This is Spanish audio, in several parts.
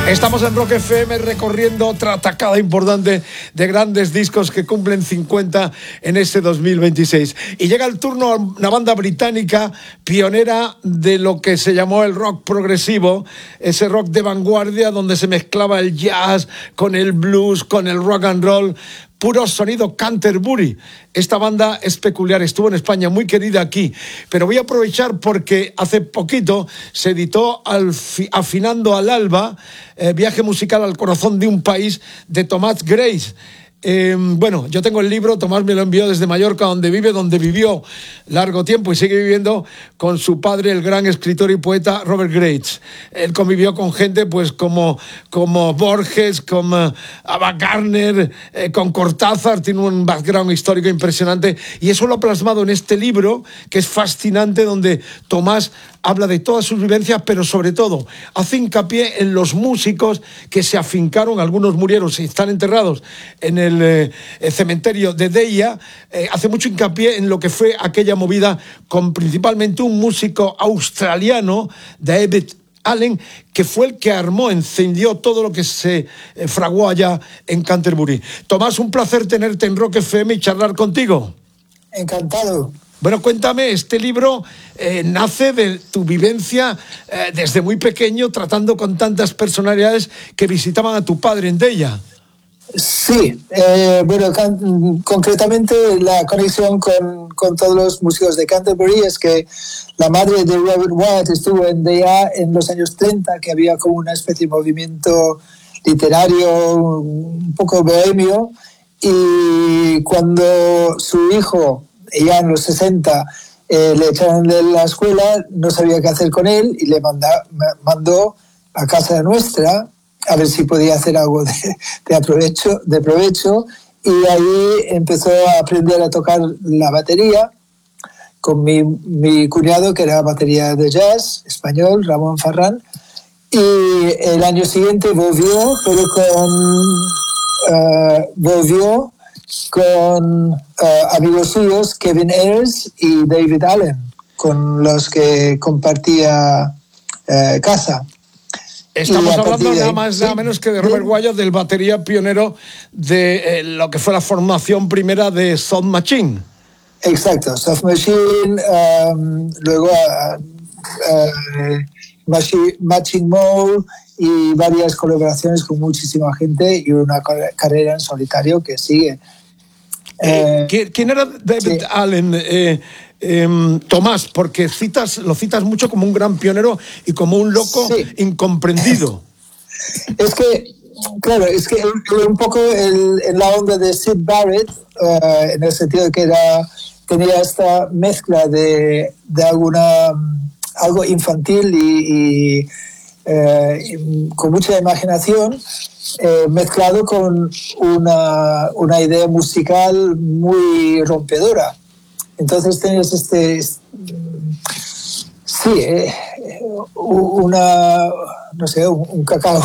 Estamos en Rock FM recorriendo otra tacada importante de grandes discos que cumplen 50 en este 2026. Y llega el turno a una banda británica pionera de lo que se llamó el rock progresivo, ese rock de vanguardia donde se mezclaba el jazz con el blues, con el rock and roll. Puro sonido Canterbury. Esta banda es peculiar, estuvo en España, muy querida aquí, pero voy a aprovechar porque hace poquito se editó Afinando al Alba, viaje musical al corazón de un país, de Tomás Grace. Bueno, yo tengo el libro, Tomás me lo envió desde Mallorca, donde vivió largo tiempo y sigue viviendo con su padre, el gran escritor y poeta Robert Grace. Él convivió con gente pues como Borges, como Ava Gardner, con Cortázar, tiene un background histórico impresionante y eso lo ha plasmado en este libro que es fascinante, donde Tomás habla de todas sus vivencias, pero sobre todo hace hincapié en los músicos que se afincaron, algunos murieron y están enterrados en el cementerio de Deia. Hace mucho hincapié en lo que fue aquella movida con principalmente un músico australiano, David Allen, que fue el que encendió todo lo que se fraguó allá en Canterbury. Tomás, un placer tenerte en Rock FM y charlar contigo. Encantado. Bueno, cuéntame, este libro nace de tu vivencia desde muy pequeño, tratando con tantas personalidades que visitaban a tu padre en Deia. Sí, bueno, concretamente la conexión con todos los músicos de Canterbury es que la madre de Robert Wyatt estuvo en Deia en los años 30, que había como una especie de movimiento literario un poco bohemio, y cuando su hijo, ya en los 60, le echaron de la escuela, no sabía qué hacer con él y le mandó a casa nuestra a ver si podía hacer algo de provecho, y ahí empezó a aprender a tocar la batería con mi cuñado, que era batería de jazz español, Ramón Farrán, y el año siguiente volvió, pero con amigos suyos, Kevin Ayers y David Allen, con los que compartía casa. Estamos hablando nada más nada menos que de Robert Wyatt, del batería pionero de lo que fue la formación primera de Soft Machine. Exacto, Soft Machine, luego Matching Mole, y varias colaboraciones con muchísima gente y una carrera en solitario que sigue. ¿Quién era David Allen? Tomás, porque lo citas mucho como un gran pionero y como un loco incomprendido. Es que, claro, un poco en la onda de Syd Barrett, en el sentido de que tenía esta mezcla de algo infantil y con mucha imaginación, mezclado con una idea musical muy rompedora. Entonces tienes un cacao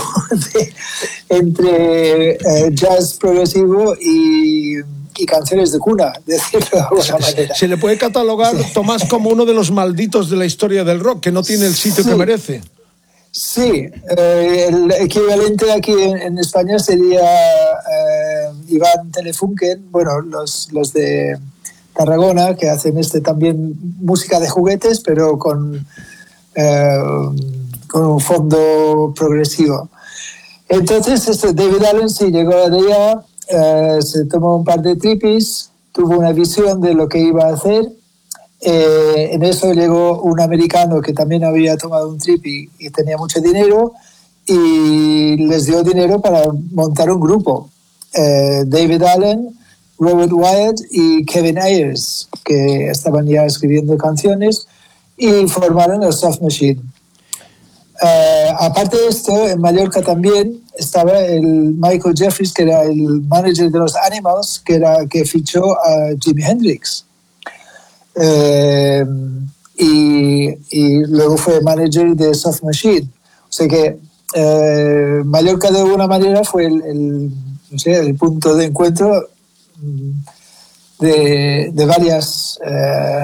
entre jazz progresivo y canciones de cuna, decirlo de alguna manera. Se le puede catalogar, Tomás, como uno de los malditos de la historia del rock, que no tiene el sitio que merece. Sí, el equivalente aquí en España sería Iván Telefunken, bueno, los de Tarragona, que hacen también música de juguetes, pero con un fondo progresivo. Entonces, David Allen sí llegó a ella, se tomó un par de tripis, tuvo una visión de lo que iba a hacer. En eso llegó un americano que también había tomado un trip y tenía mucho dinero, y les dio dinero para montar un grupo. David Allen, Robert Wyatt y Kevin Ayers, que estaban ya escribiendo canciones, y formaron el Soft Machine. Aparte de esto, en Mallorca también estaba el Michael Jeffries, que era el manager de los Animals, que fichó a Jimi Hendrix. Y luego fue manager de Soft Machine. O sea que Mallorca de alguna manera fue el punto de encuentro de varias